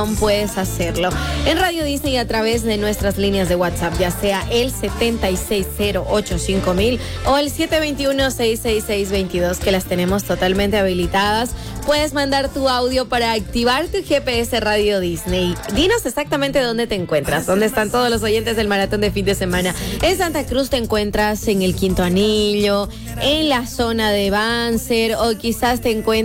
puedes hacerlo en Radio Disney a través de nuestras líneas de WhatsApp, ya sea el 76085000 o el 721-66622, que las tenemos totalmente habilitadas. Puedes mandar tu audio para activar tu GPS Radio Disney. Dinos exactamente dónde te encuentras, dónde están todos los oyentes del maratón de fin de semana. En Santa Cruz te encuentras en el Quinto Anillo, en la zona de Banzer, o quizás te encuentras